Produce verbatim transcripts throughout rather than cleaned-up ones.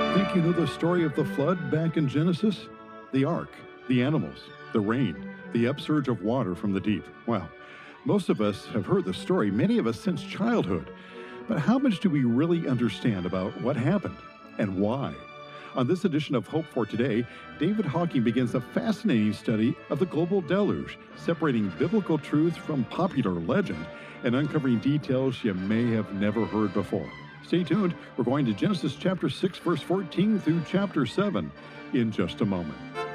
Think you know the story of the flood back in Genesis? The ark, the animals, the rain, the upsurge of water from the deep. Well, most of us have heard the story, many of us since childhood. But how much do we really understand about what happened and why? On this edition of Hope for Today, David Hocking begins a fascinating study of the global deluge, separating biblical truth from popular legend and uncovering details you may have never heard before. Stay tuned. We're going to Genesis chapter six, verse fourteen through chapter seven in just a moment.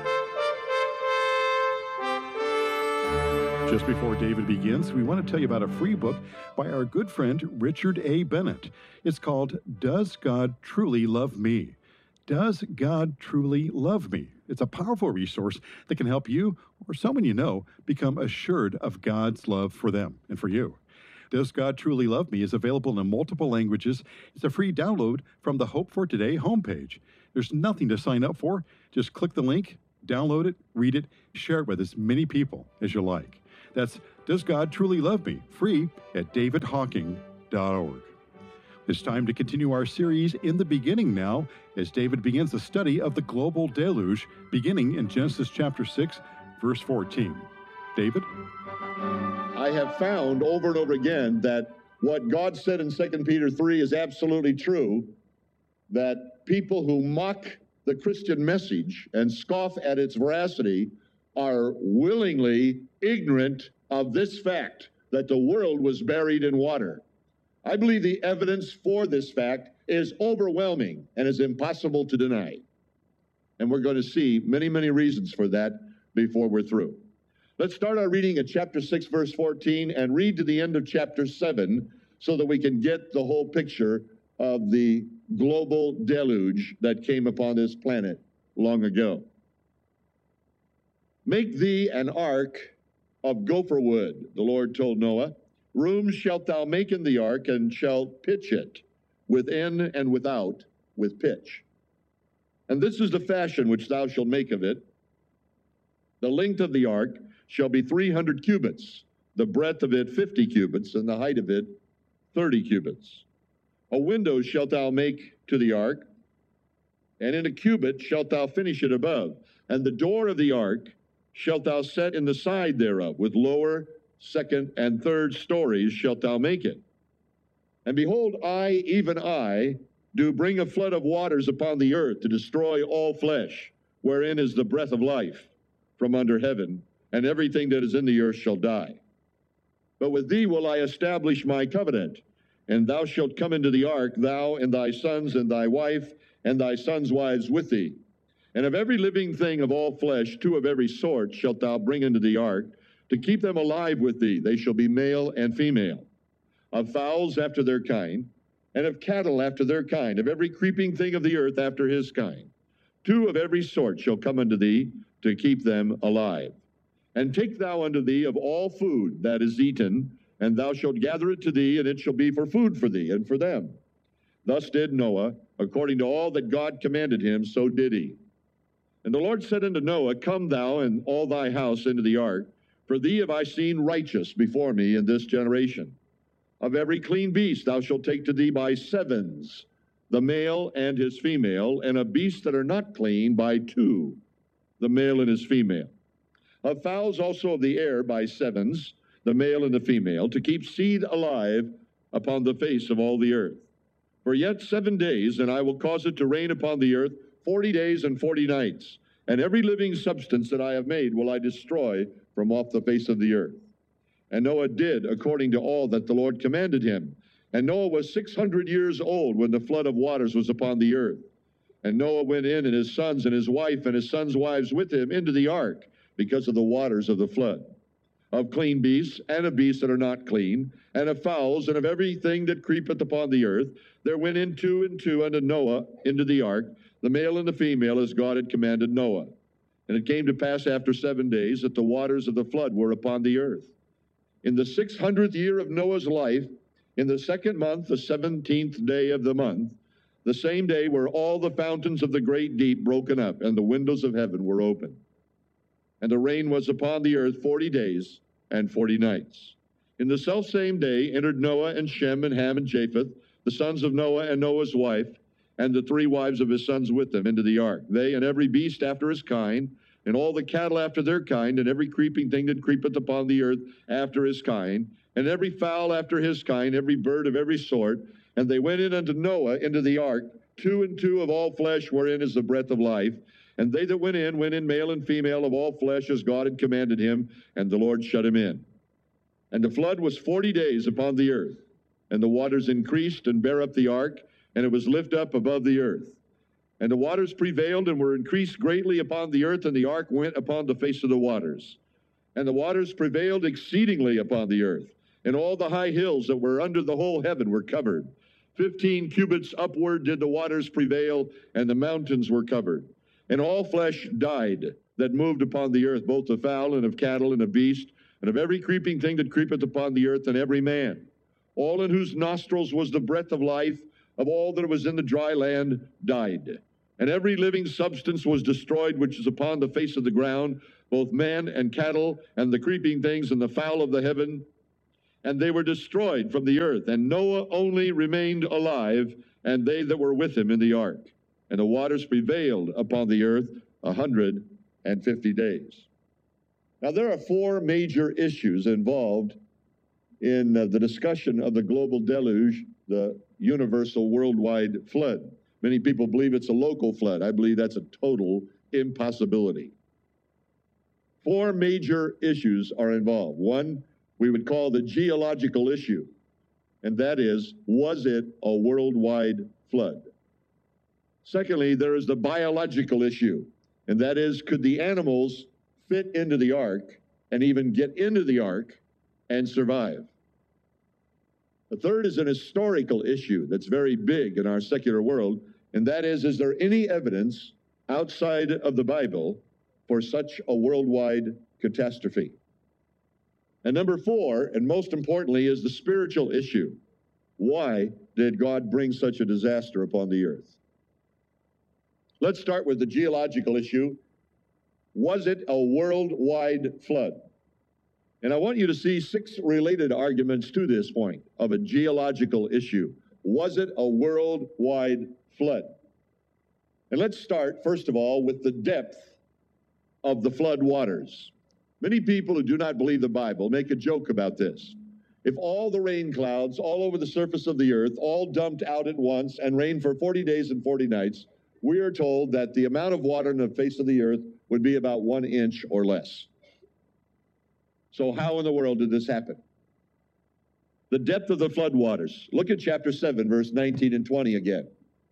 Just before David begins, we want to tell you about a free book by our good friend Richard A. Bennett. It's called Does God Truly Love Me? Does God Truly Love Me? It's a powerful resource that can help you or someone you know become assured of God's love for them and for you. Does God Truly Love Me is available in multiple languages. It's a free download from the Hope for Today homepage. There's nothing to sign up for. Just click the link, download it, read it, share it with as many people as you like. That's Does God Truly Love Me? Free at david hocking dot org. It's time to continue our series In the Beginning now, as David begins a study of the global deluge, beginning in Genesis chapter six, verse fourteen. David? I have found over and over again that what God said in Second Peter three is absolutely true, that people who mock the Christian message and scoff at its veracity are willingly ignorant of this fact, that the world was buried in water. I believe the evidence for this fact is overwhelming and is impossible to deny. And we're going to see many, many reasons for that before we're through. Let's start our reading at chapter six, verse fourteen, and read to the end of chapter seven so that we can get the whole picture of the global deluge that came upon this planet long ago. Make thee an ark of gopher wood, the Lord told Noah. Rooms shalt thou make in the ark, and shalt pitch it within and without with pitch. And this is the fashion which thou shalt make of it. The length of the ark shall be three hundred cubits, the breadth of it fifty cubits, and the height of it thirty cubits. A window shalt thou make to the ark, and in a cubit shalt thou finish it above. And the door of the ark shalt thou set in the side thereof, with lower, second, and third stories shalt thou make it. And behold, I, even I, do bring a flood of waters upon the earth to destroy all flesh, wherein is the breath of life from under heaven, and everything that is in the earth shall die. But with thee will I establish my covenant, and thou shalt come into the ark, thou and thy sons and thy wife, and thy sons' wives with thee. And of every living thing of all flesh, two of every sort shalt thou bring into the ark, to keep them alive with thee. They shall be male and female. Of fowls after their kind, and of cattle after their kind, of every creeping thing of the earth after his kind. Two of every sort shall come unto thee, to keep them alive. And take thou unto thee of all food that is eaten, and thou shalt gather it to thee, and it shall be for food for thee and for them. Thus did Noah, according to all that God commanded him, so did he. And the Lord said unto Noah, Come thou and all thy house into the ark, for thee have I seen righteous before me in this generation. Of every clean beast thou shalt take to thee by sevens, the male and his female, and of beasts that are not clean by two, the male and his female. Of fowls also of the air by sevens, the male and the female, to keep seed alive upon the face of all the earth. For yet seven days, and I will cause it to rain upon the earth forty days and forty nights, and every living substance that I have made will I destroy from off the face of the earth. And Noah did according to all that the Lord commanded him. And Noah was six hundred years old when the flood of waters was upon the earth. And Noah went in, and his sons and his wife and his sons' wives with him into the ark, because of the waters of the flood. Of clean beasts, and of beasts that are not clean, and of fowls, and of everything that creepeth upon the earth, there went in two and two unto Noah into the ark, the male and the female, as God had commanded Noah. And it came to pass after seven days that the waters of the flood were upon the earth. In the six hundredth year of Noah's life, in the second month, the seventeenth day of the month, the same day were all the fountains of the great deep broken up, and the windows of heaven were opened. And the rain was upon the earth forty days and forty nights. In the selfsame day entered Noah and Shem and Ham and Japheth, the sons of Noah and Noah's wife, and the three wives of his sons with them into the ark, they and every beast after his kind, and all the cattle after their kind, and every creeping thing that creepeth upon the earth after his kind, and every fowl after his kind, every bird of every sort. And they went in unto Noah into the ark, two and two of all flesh, wherein is the breath of life. And they that went in, went in male and female of all flesh, as God had commanded him, and the Lord shut him in. And the flood was forty days upon the earth, and the waters increased and bare up the ark, and it was lift up above the earth. And the waters prevailed and were increased greatly upon the earth, and the ark went upon the face of the waters. And the waters prevailed exceedingly upon the earth, and all the high hills that were under the whole heaven were covered. Fifteen cubits upward did the waters prevail, and the mountains were covered. And all flesh died that moved upon the earth, both of fowl and of cattle and of beast, and of every creeping thing that creepeth upon the earth, and every man. All in whose nostrils was the breath of life, of all that was in the dry land, died. And every living substance was destroyed, which is upon the face of the ground, both man and cattle, and the creeping things, and the fowl of the heaven. And they were destroyed from the earth. And Noah only remained alive, and they that were with him in the ark. And the waters prevailed upon the earth a hundred and fifty days. Now, there are four major issues involved in uh, the discussion of the global deluge, the universal worldwide flood. Many people believe it's a local flood. I believe that's a total impossibility. Four major issues are involved. One, we would call the geological issue, and that is, was it a worldwide flood? Secondly, there is the biological issue, and that is, could the animals fit into the ark and even get into the ark and survive? The third is an historical issue that's very big in our secular world, and that is, is there any evidence outside of the Bible for such a worldwide catastrophe? And number four, and most importantly, is the spiritual issue. Why did God bring such a disaster upon the earth? Let's start with the geological issue. Was it a worldwide flood? And I want you to see six related arguments to this point of a geological issue. Was it a worldwide flood? And let's start, first of all, with the depth of the flood waters. Many people who do not believe the Bible make a joke about this. If all the rain clouds all over the surface of the earth all dumped out at once and rained for forty days and forty nights, we are told that the amount of water on the face of the earth would be about one inch or less. So how in the world did this happen? The depth of the floodwaters. Look at chapter seven, verse nineteen and twenty again.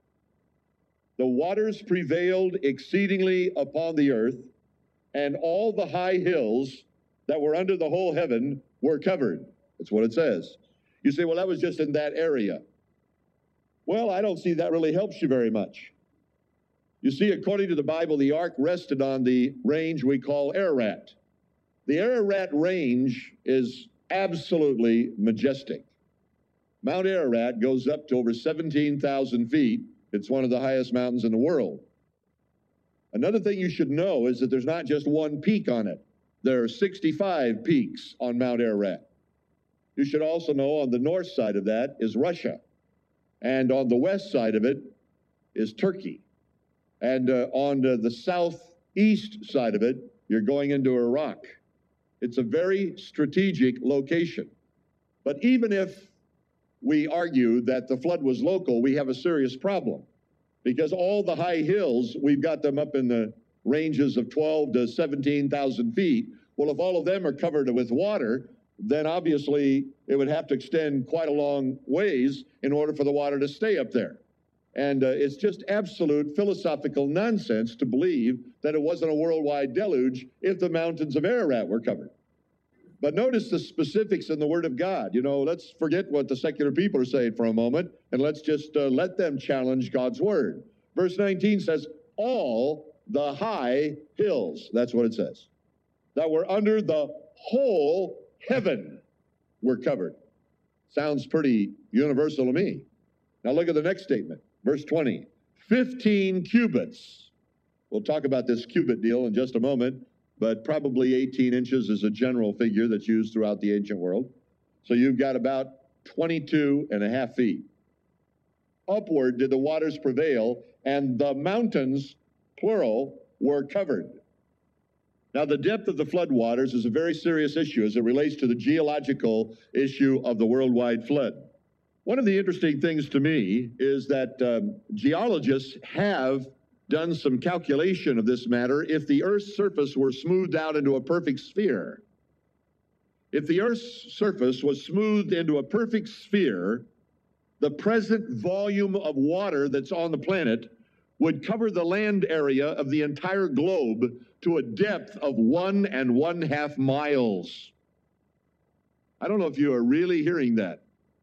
The waters prevailed exceedingly upon the earth, and all the high hills that were under the whole heaven were covered. That's what it says. You say, well, that was just in that area. Well, I don't see that really helps you very much. You see, according to the Bible, the ark rested on the range we call Ararat. The Ararat range is absolutely majestic. Mount Ararat goes up to over seventeen thousand feet. It's one of the highest mountains in the world. Another thing you should know is that there's not just one peak on it. There are sixty-five peaks on Mount Ararat. You should also know on the north side of that is Russia. And on the west side of it is Turkey. And uh, on uh, the southeast side of it, you're going into Iraq. It's a very strategic location. But even if we argue that the flood was local, we have a serious problem. Because all the high hills, we've got them up in the ranges of twelve to seventeen thousand feet. Well, if all of them are covered with water, then obviously it would have to extend quite a long ways in order for the water to stay up there. And uh, it's just absolute philosophical nonsense to believe that it wasn't a worldwide deluge if the mountains of Ararat were covered. But notice the specifics in the Word of God. You know, let's forget what the secular people are saying for a moment, and let's just uh, let them challenge God's Word. Verse nineteen says, all the high hills, that's what it says, that were under the whole heaven were covered. Sounds pretty universal to me. Now look at the next statement, verse twenty. fifteen cubits. We'll talk about this cubit deal in just a moment, but probably eighteen inches is a general figure that's used throughout the ancient world. So you've got about twenty-two and a half feet. upward did the waters prevail, and the mountains, plural, were covered. Now, the depth of the flood waters is a very serious issue as it relates to the geological issue of the worldwide flood. One of the interesting things to me is that um, geologists have done some calculation of this matter. If the Earth's surface were smoothed out into a perfect sphere, if the Earth's surface was smoothed into a perfect sphere, the present volume of water that's on the planet would cover the land area of the entire globe to a depth of one and one half miles. I don't know if you are really hearing that.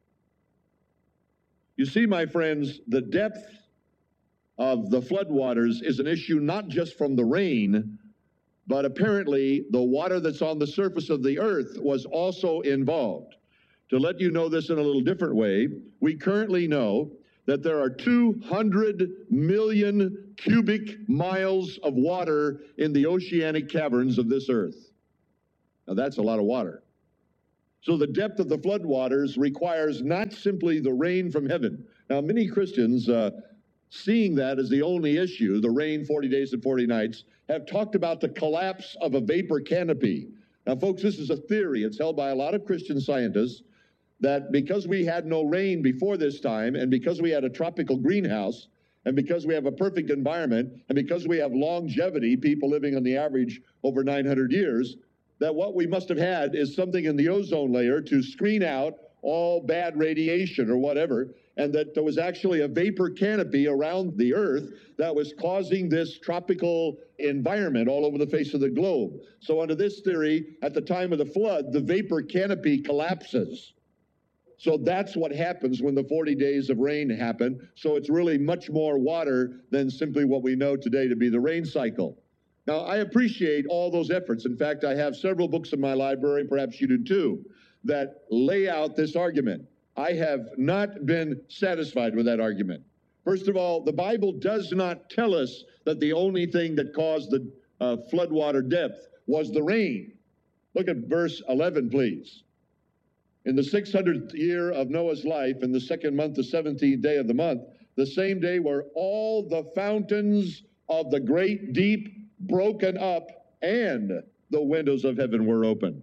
You see, my friends, the depth of the floodwaters is an issue not just from the rain, but apparently the water that's on the surface of the earth was also involved. To let you know this in a little different way, we currently know that there are two hundred million cubic miles of water in the oceanic caverns of this earth. Now that's a lot of water. So the depth of the floodwaters requires not simply the rain from heaven. Now many Christians, uh, seeing that as the only issue, the rain forty days and forty nights, have talked about the collapse of a vapor canopy. Now folks, this is a theory. It's held by a lot of Christian scientists that because we had no rain before this time, and because we had a tropical greenhouse, and because we have a perfect environment, and because we have longevity, people living on the average over nine hundred years, that what we must have had is something in the ozone layer to screen out all bad radiation or whatever, and that there was actually a vapor canopy around the Earth that was causing this tropical environment all over the face of the globe. So under this theory, at the time of the flood, the vapor canopy collapses. So that's what happens when the forty days of rain happen. So it's really much more water than simply what we know today to be the rain cycle. Now, I appreciate all those efforts. In fact, I have several books in my library, perhaps you do too, that lay out this argument. I have not been satisfied with that argument. First of all, the Bible does not tell us that the only thing that caused the uh, floodwater depth was the rain. Look at verse eleven, please. In the six hundredth year of Noah's life, in the second month, the seventeenth day of the month, the same day were all the fountains of the great deep broken up, and the windows of heaven were open.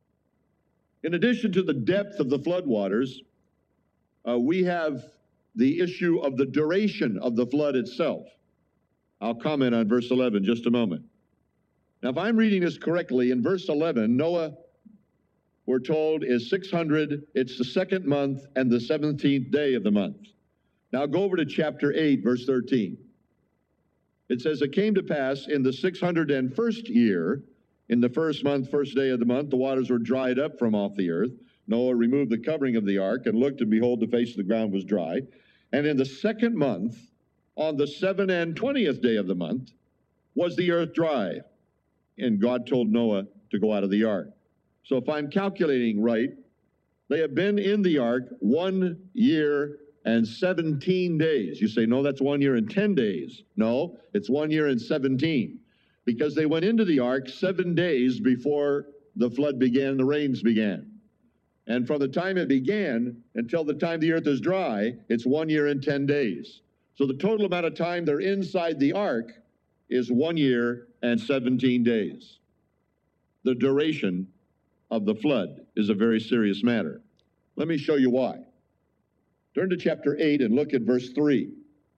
In addition to the depth of the floodwaters, uh, we have the issue of the duration of the flood itself. I'll comment on verse eleven in just a moment. Now, if I'm reading this correctly, in verse eleven, Noah, we're told, is six hundred, it's the second month and the seventeenth day of the month. Now go over to chapter eight, verse thirteen. It says, it came to pass in the six hundred first year, in the first month, first day of the month, the waters were dried up from off the earth. Noah removed the covering of the ark and looked, and behold, the face of the ground was dry. And in the second month, on the seven and twentieth day of the month, was the earth dry. And God told Noah to go out of the ark. So if I'm calculating right, they have been in the ark one year and seventeen days. You say, no, that's one year and ten days. No, it's one year and seventeen. Because they went into the ark seven days before the flood began, the rains began. And from the time it began until the time the earth is dry, it's one year and ten days. So the total amount of time they're inside the ark is one year and seventeen days. The duration of the flood is a very serious matter. Let me show you why. Turn to chapter eight and look at verse three.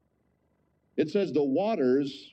It says, the waters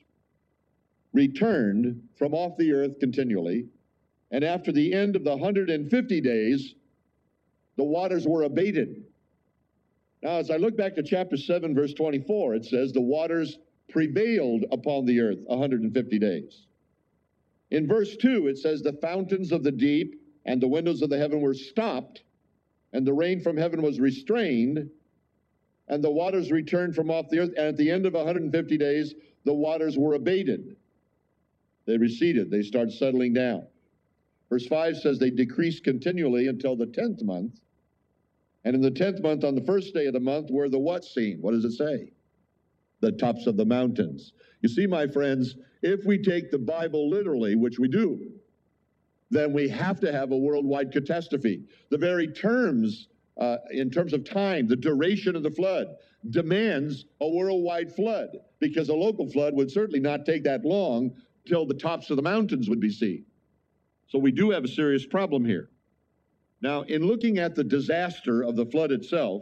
returned from off the earth continually, and after the end of the one hundred fifty days, the waters were abated. Now, as I look back to chapter seven, verse twenty-four, it says, the waters prevailed upon the earth one hundred fifty days. In verse two, it says, the fountains of the deep and the windows of the heaven were stopped, and the rain from heaven was restrained, and the waters returned from off the earth, and at the end of one hundred fifty days, the waters were abated. They receded. They started settling down. Verse five says they decreased continually until the tenth month, and in the tenth month, on the first day of the month, were the what seen? What does it say? The tops of the mountains. You see, my friends, if we take the Bible literally, which we do, then we have to have a worldwide catastrophe. The very terms, uh, in terms of time, the duration of the flood, demands a worldwide flood, because a local flood would certainly not take that long till the tops of the mountains would be seen. So we do have a serious problem here. Now, in looking at the disaster of the flood itself,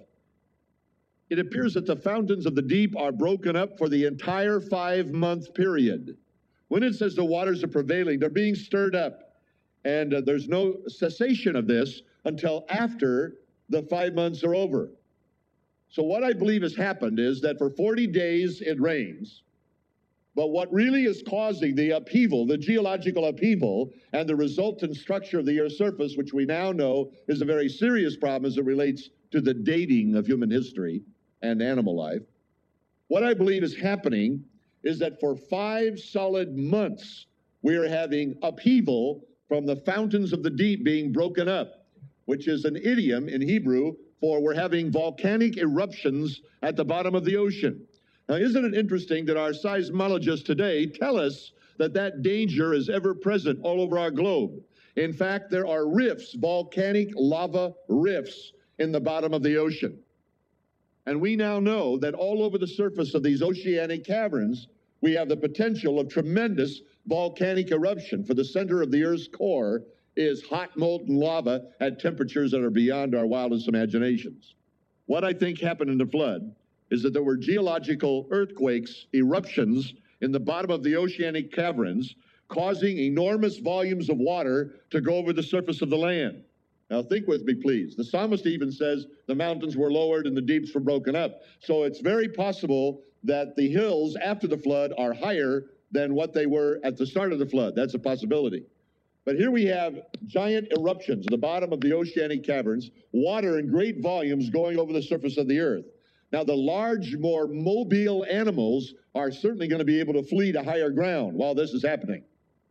it appears that the fountains of the deep are broken up for the entire five-month period. When it says the waters are prevailing, they're being stirred up, and uh, there's no cessation of this until after the five months are over. So what I believe has happened is that for forty days it rains, but what really is causing the upheaval, the geological upheaval, and the resultant structure of the Earth's surface, which we now know is a very serious problem as it relates to the dating of human history and animal life, what I believe is happening is that for five solid months, we are having upheaval from the fountains of the deep being broken up, which is an idiom in Hebrew for we're having volcanic eruptions at the bottom of the ocean. Now, isn't it interesting that our seismologists today tell us that that danger is ever present all over our globe? In fact, there are rifts, volcanic lava rifts in the bottom of the ocean. And we now know that all over the surface of these oceanic caverns, we have the potential of tremendous volcanic eruption. For the center of the Earth's core is hot molten lava at temperatures that are beyond our wildest imaginations. What I think happened in the flood is that there were geological earthquakes, eruptions in the bottom of the oceanic caverns, causing enormous volumes of water to go over the surface of the land. Now think with me, please. The psalmist even says the mountains were lowered and the deeps were broken up. So it's very possible that the hills after the flood are higher than what they were at the start of the flood. That's a possibility. But here we have giant eruptions at the bottom of the oceanic caverns, water in great volumes going over the surface of the earth. Now, the large, more mobile animals are certainly going to be able to flee to higher ground while this is happening.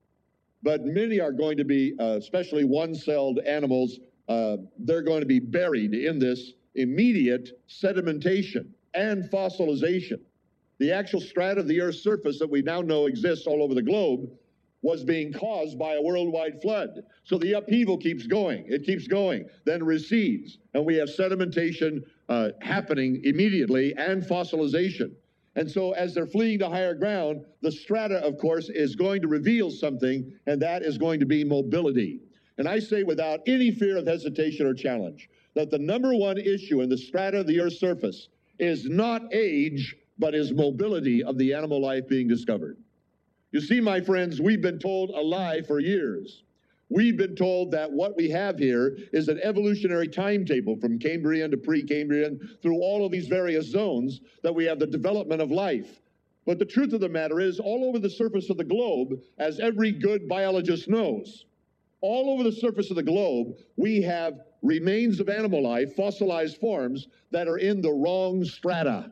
But many are going to be, uh, especially one-celled animals, uh, they're going to be buried in this immediate sedimentation and fossilization. The actual strata of the Earth's surface that we now know exists all over the globe was being caused by a worldwide flood. So the upheaval keeps going. It keeps going, then recedes, and we have sedimentation uh, happening immediately and fossilization. And so as they're fleeing to higher ground, the strata, of course, is going to reveal something, and that is going to be mobility. And I say without any fear of hesitation or challenge that the number one issue in the strata of the Earth's surface is not age, but is mobility of the animal life being discovered. You see, my friends, we've been told a lie for years. We've been told that what we have here is an evolutionary timetable from Cambrian to pre-Cambrian through all of these various zones, that we have the development of life. But the truth of the matter is, all over the surface of the globe, as every good biologist knows, all over the surface of the globe, we have remains of animal life, fossilized forms, that are in the wrong strata.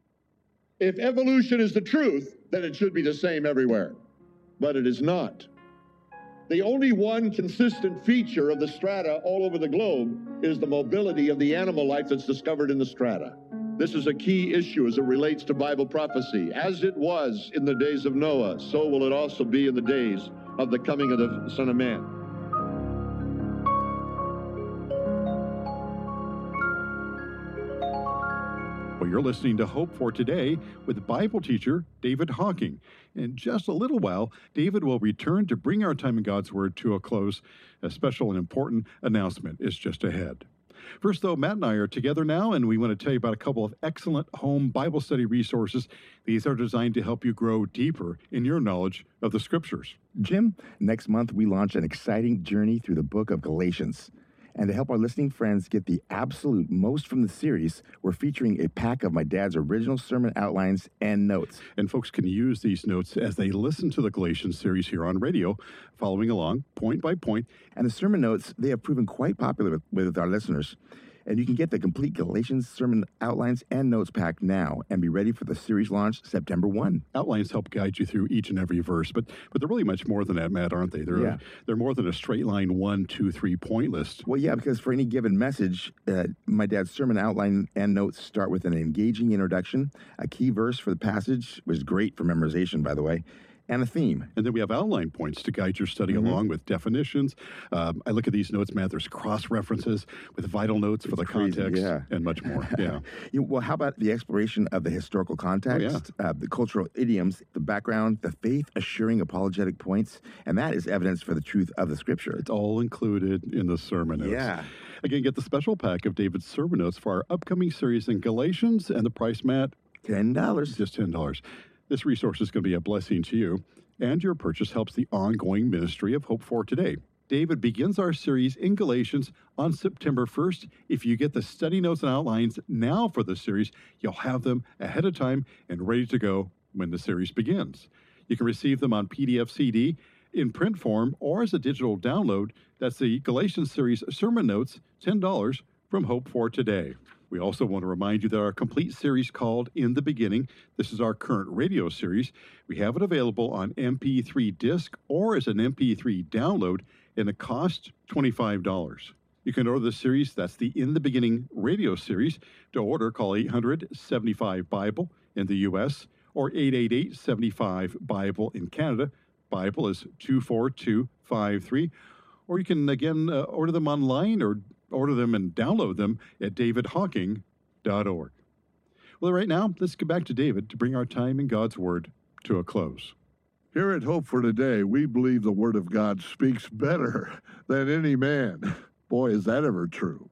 If evolution is the truth, then it should be the same everywhere. But it is not. The only one consistent feature of the strata all over the globe is the mobility of the animal life that's discovered in the strata. This is a key issue as it relates to Bible prophecy. As it was in the days of Noah, so will it also be in the days of the coming of the Son of Man. Well, you're listening to Hope for Today with Bible teacher David Hocking. In just a little while, David will return to bring our time in God's Word to a close. A special and important announcement is just ahead. First, though, Matt and I are together now, and we want to tell you about a couple of excellent home Bible study resources. These are designed to help you grow deeper in your knowledge of the Scriptures. Jim, next month we launch an exciting journey through the book of Galatians. And to help our listening friends get the absolute most from the series, we're featuring a pack of my dad's original sermon outlines and notes. And folks can use these notes as they listen to the Galatians series here on radio, following along point by point. And the sermon notes, they have proven quite popular with, with our listeners. And you can get the complete Galatians sermon outlines and notes pack now and be ready for the series launch September first. Outlines help guide you through each and every verse, but but they're really much more than that, Matt, aren't they? They're, yeah. they're more than a straight line one, two, three point list. Well, yeah, because for any given message, uh, my dad's sermon outline and notes start with an engaging introduction, a key verse for the passage, which is great for memorization, by the way, and a theme. And then we have outline points to guide your study Mhm. along with definitions. Um, I look at these notes, Matt. There's cross references with vital notes for It's the crazy, context yeah. and much more. Yeah. You- well, how about the exploration of the historical context, uh, the cultural idioms, the background, the faith-assuring apologetic points, and that is evidence for the truth of the Scripture. It's all included in the sermon notes. Yeah. Again, get the special pack of David's sermon notes for our upcoming series in Galatians, and the price, Matt, ten dollars. just ten dollars. This resource is going to be a blessing to you, and your purchase helps the ongoing ministry of Hope for Today. David begins our series in Galatians on September first. If you get the study notes and outlines now for the series, you'll have them ahead of time and ready to go when the series begins. You can receive them on P D F C D, in print form, or as a digital download. That's the Galatians series sermon notes, ten dollars from Hope for Today. We also want to remind you that our complete series called In the Beginning, this is our current radio series. We have it available on M P three disc or as an M P three download, and it costs twenty-five dollars. You can order the series, that's the In the Beginning radio series. To order, call eight hundred, seventy-five, Bible in the U S or eight eight eight, seventy-five, Bible in Canada. Bible is two four two five three. Or you can, again, uh, order them online or order them and download them at david hawking dot org. Well, right now, let's get back to David to bring our time in God's Word to a close. Here at Hope for Today, we believe the Word of God speaks better than any man. Boy, is that ever true.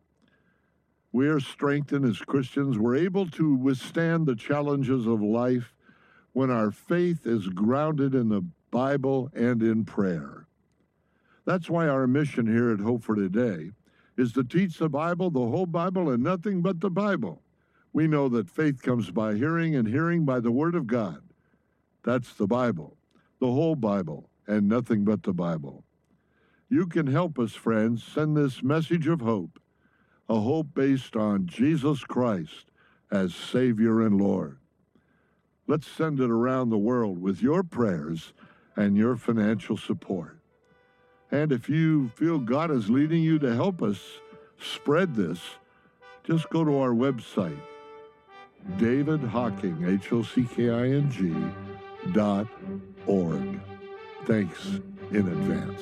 We are strengthened as Christians. We're able to withstand the challenges of life when our faith is grounded in the Bible and in prayer. That's why our mission here at Hope for Today is to teach the Bible, the whole Bible, and nothing but the Bible. We know that faith comes by hearing, and hearing by the Word of God. That's the Bible, the whole Bible, and nothing but the Bible. You can help us, friends, send this message of hope, a hope based on Jesus Christ as Savior and Lord. Let's send it around the world with your prayers and your financial support. And if you feel God is leading you to help us spread this, just go to our website, David Hocking, H O C K I N G, dot org. Thanks in advance.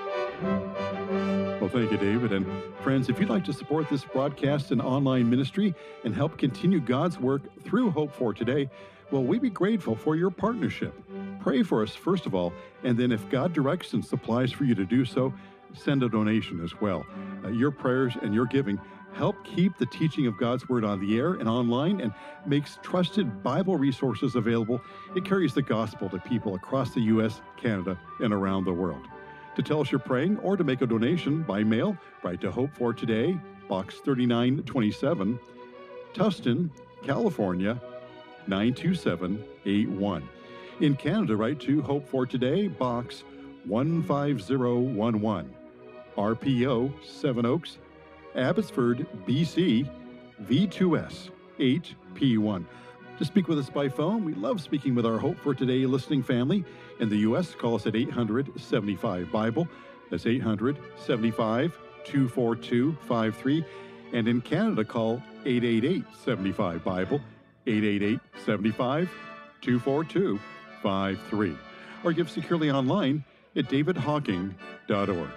Well, thank you, David. And friends, if you'd like to support this broadcast and online ministry and help continue God's work through Hope for Today, well, we'd be grateful for your partnership. Pray for us, first of all, and then if God directs and supplies for you to do so, send a donation as well. Uh, your prayers and your giving help keep the teaching of God's Word on the air and online and makes trusted Bible resources available. It carries the gospel to people across the U S, Canada, and around the world. To tell us you're praying or to make a donation by mail, write to Hope for Today, Box thirty-nine twenty-seven, Tustin, California, nine two seven eight one. In Canada, write to Hope for Today, Box one five zero one one, R P O, Seven Oaks, Abbotsford, B C, V two S eight P one. To speak with us by phone, we love speaking with our Hope for Today listening family. In the U S, call us at eight hundred, seventy-five, Bible. That's eight hundred, seventy-five, two four two five three. And in Canada, call eight eight eight, seventy-five, Bible, eight eight eight, seventy-five, two four two five three. Or give securely online at david hawking dot org.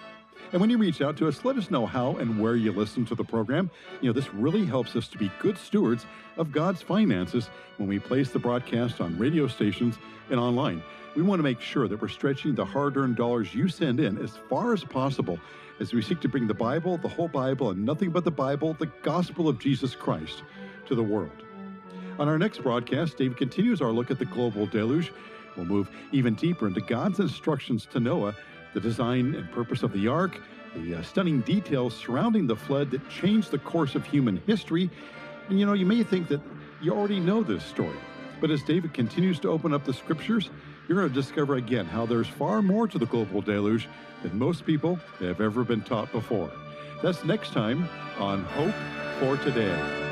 And when you reach out to us, let us know how and where you listen to the program. You know, this really helps us to be good stewards of God's finances when we place the broadcast on radio stations and online. We want to make sure that we're stretching the hard-earned dollars you send in as far as possible as we seek to bring the Bible, the whole Bible, and nothing but the Bible, the gospel of Jesus Christ, to the world. On our next broadcast, Dave continues our look at the global deluge. We'll move even deeper into God's instructions to Noah, the design and purpose of the ark, the uh, stunning details surrounding the flood that changed the course of human history. And you know, you may think that you already know this story, but as David continues to open up the scriptures, you're going to discover again how there's far more to the global deluge than most people have ever been taught before. That's next time on Hope for Today.